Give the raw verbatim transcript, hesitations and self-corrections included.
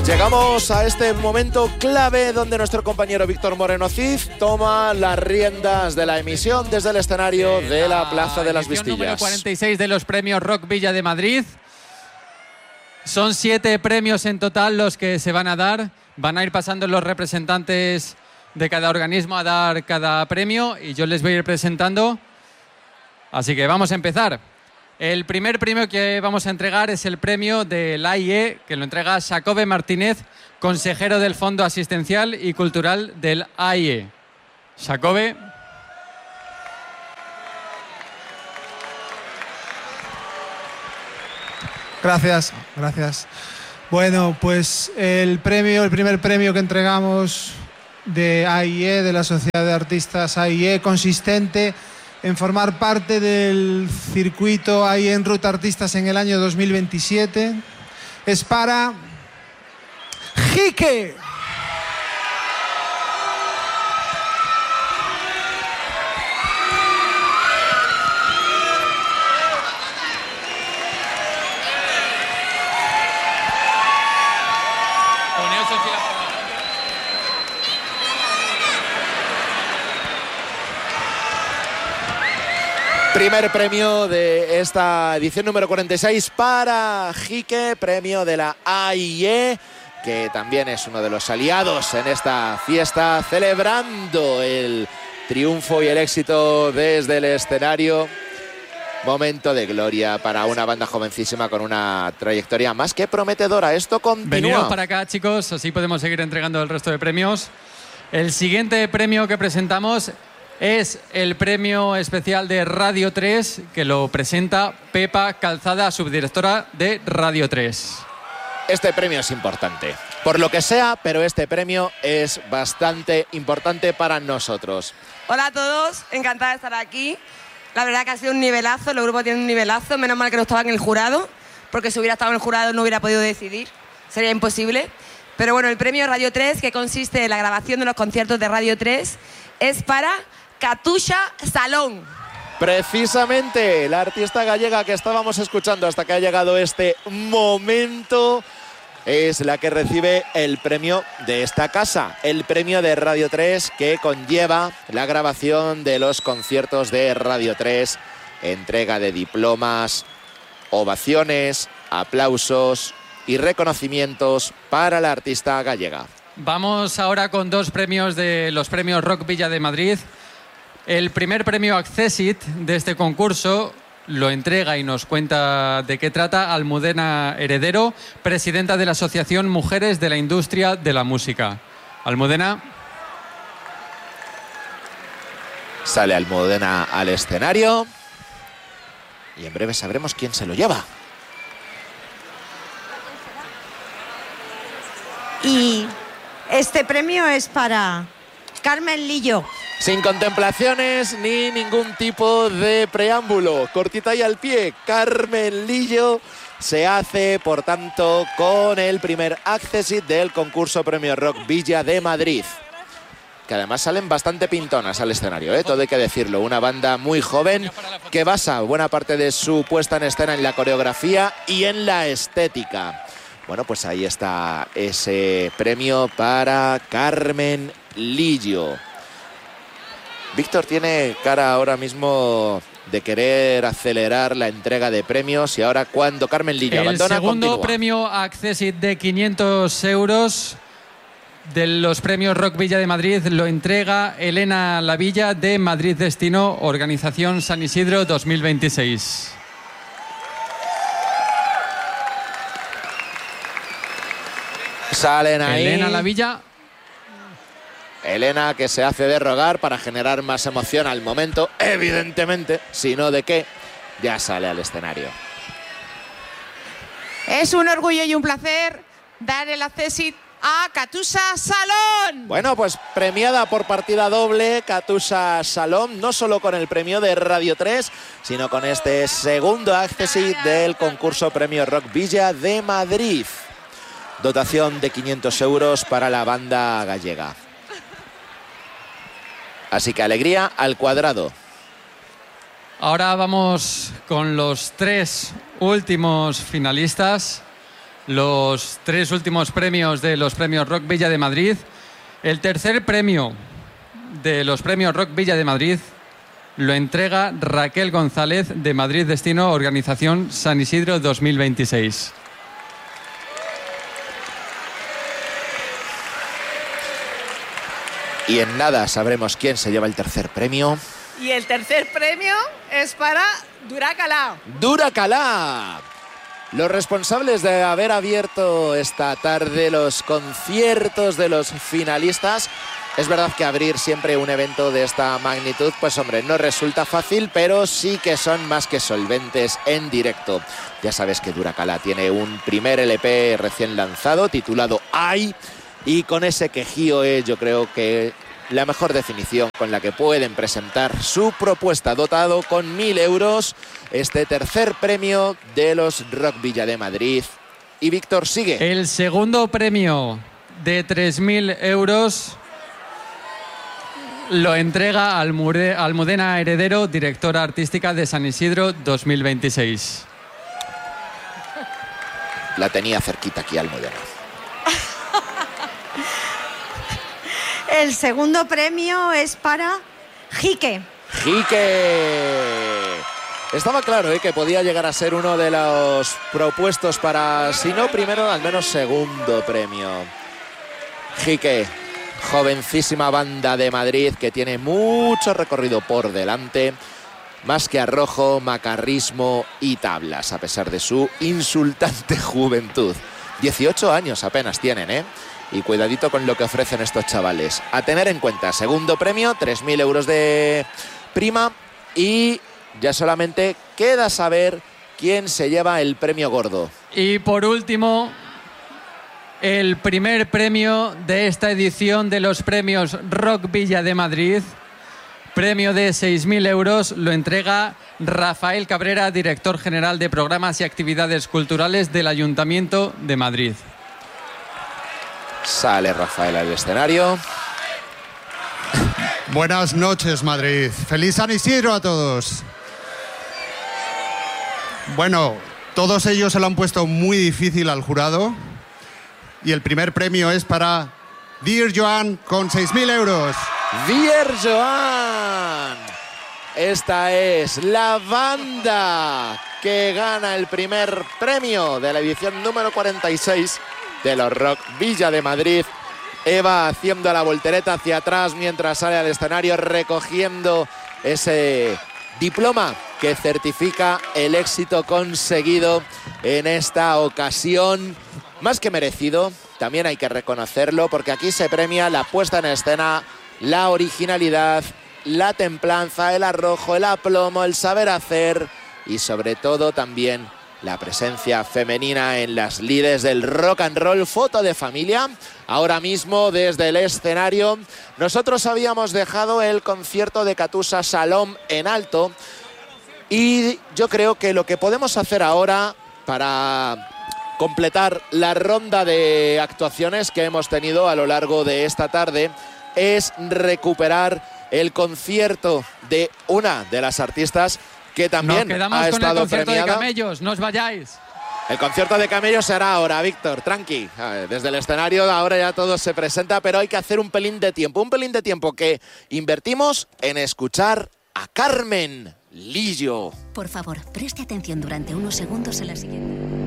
Llegamos a este momento clave donde nuestro compañero Víctor Moreno Cid toma las riendas de la emisión desde el escenario de la Plaza de las Vistillas. Número cuarenta y seis de los premios Rock Villa de Madrid. Son siete premios en total los que se van a dar. Van a ir pasando los representantes de cada organismo a dar cada premio y yo les voy a ir presentando. Así que vamos a empezar. El primer premio que vamos a entregar es el premio del A I E, que lo entrega Jacobe Martínez, consejero del Fondo Asistencial y Cultural del A I E. Jacobe. Gracias, gracias. Bueno, pues el premio, el primer premio que entregamos de A I E, de la Sociedad de Artistas A I E, consistente en formar parte del circuito A I E en Ruta Artistas en el año dos mil veintisiete, es para Jique. Primer premio de esta edición número cuarenta y seis para Jique, premio de la A I E, que también es uno de los aliados en esta fiesta, celebrando el triunfo y el éxito desde el escenario. Momento de gloria para una banda jovencísima con una trayectoria más que prometedora. Esto continúa. Venidos para acá, chicos, así podemos seguir entregando el resto de premios. El siguiente premio que presentamos es el premio especial de Radio tres, que lo presenta Pepa Calzada, subdirectora de Radio tres. Este premio es importante, por lo que sea, pero este premio es bastante importante para nosotros. Hola a todos, encantada de estar aquí. La verdad que ha sido un nivelazo, los grupos tienen un nivelazo, menos mal que no estaba en el jurado, porque si hubiera estado en el jurado no hubiera podido decidir, sería imposible. Pero bueno, el premio Radio tres, que consiste en la grabación de los conciertos de Radio tres, es para Katusha Salón. Precisamente, la artista gallega que estábamos escuchando hasta que ha llegado este momento es la que recibe el premio de esta casa, el premio de Radio tres, que conlleva la grabación de los conciertos de Radio tres, entrega de diplomas, ovaciones, aplausos y reconocimientos para la artista gallega. Vamos ahora con dos premios de los premios Rock Villa de Madrid. El primer premio Accessit de este concurso lo entrega y nos cuenta de qué trata Almudena Heredero, presidenta de la Asociación Mujeres de la Industria de la Música. Almudena. Sale Almudena al escenario y en breve sabremos quién se lo lleva. Y este premio es para Carmen Lillo. Sin contemplaciones ni ningún tipo de preámbulo. Cortita y al pie. Carmen Lillo se hace, por tanto, con el primer Accessit del concurso Premio Rock Villa de Madrid. Que además salen bastante pintonas al escenario, ¿eh? Todo hay que decirlo. Una banda muy joven que basa buena parte de su puesta en escena en la coreografía y en la estética. Bueno, pues ahí está ese premio para Carmen Lillo. Víctor tiene cara ahora mismo de querer acelerar la entrega de premios y ahora cuando Carmen Lillo abandona, el segundo continúa. Premio Accessit de quinientos euros de los premios Rock Villa de Madrid lo entrega Elena Lavilla de Madrid Destino, Organización San Isidro dos mil veintiséis. Salen ahí. Elena Lavilla. Elena, que se hace de rogar para generar más emoción al momento, evidentemente, sino de que ya sale al escenario. Es un orgullo y un placer dar el Accessit a Katusha Salón. Bueno, pues premiada por partida doble Katusha Salón, no solo con el premio de Radio tres, sino con este segundo Accessit del concurso Premio Rock Villa de Madrid. Dotación de quinientos euros para la banda gallega. Así que alegría al cuadrado. Ahora vamos con los tres últimos finalistas. los tres últimos premios de los premios Rock Villa de Madrid. El tercer premio de los premios Rock Villa de Madrid lo entrega Raquel González de Madrid Destino, Organización San Isidro dos mil veintiséis. Y en nada sabremos quién se lleva el tercer premio. Y el tercer premio es para Duracalá. ¡Duracalá! Los responsables de haber abierto esta tarde los conciertos de los finalistas. Es verdad que abrir siempre un evento de esta magnitud, pues hombre, no resulta fácil, pero sí que son más que solventes en directo. Ya sabes que Duracalá tiene un primer L P recién lanzado titulado Ay, y con ese quejío es, yo creo que la mejor definición con la que pueden presentar su propuesta, dotado con mil euros, este tercer premio de los Rock Villa de Madrid. Y Víctor sigue. El segundo premio de tres mil euros lo entrega Almudena Heredero, directora artística de San Isidro dos mil veintiséis. La tenía cerquita aquí Almudena. El segundo premio es para Jique. Jique. Estaba claro, ¿eh?, que podía llegar a ser uno de los propuestos para, si no primero, al menos segundo premio. Jique, jovencísima banda de Madrid que tiene mucho recorrido por delante. Más que arrojo, macarrismo y tablas, a pesar de su insultante juventud. dieciocho años apenas tienen, ¿eh? Y cuidadito con lo que ofrecen estos chavales. A tener en cuenta, segundo premio, tres mil euros de prima. Y ya solamente queda saber quién se lleva el premio gordo. Y por último, el primer premio de esta edición de los premios Rock Villa de Madrid. Premio de seis mil euros lo entrega Rafael Cabrera, director general de Programas y Actividades Culturales del Ayuntamiento de Madrid. Sale Rafael al escenario. Buenas noches, Madrid. Feliz San Isidro a todos. Bueno, todos ellos se lo han puesto muy difícil al jurado. Y el primer premio es para Dear Joan con seis mil euros. Dear Joan. Esta es la banda que gana el primer premio de la edición número cuarenta y seis de los Rock Villa de Madrid. Eva haciendo la voltereta hacia atrás mientras sale al escenario, recogiendo ese diploma que certifica el éxito conseguido en esta ocasión. Más que merecido, también hay que reconocerlo, porque aquí se premia la puesta en escena, la originalidad, la templanza, el arrojo, el aplomo, el saber hacer y sobre todo también la presencia femenina en las lides del rock and roll. Foto de familia ahora mismo desde el escenario. Nosotros habíamos dejado el concierto de Katusha Salom en alto y yo creo que lo que podemos hacer ahora para completar la ronda de actuaciones que hemos tenido a lo largo de esta tarde es recuperar el concierto de una de las artistas que también Nos quedamos ha con estado el concierto premiada. de Camellos, no os vayáis. El concierto de Camellos será ahora, Víctor, tranqui. Desde el escenario ahora ya todo se presenta, pero hay que hacer un pelín de tiempo. Un pelín de tiempo que invertimos en escuchar a Carmen Lillo. Por favor, preste atención durante unos segundos en la siguiente.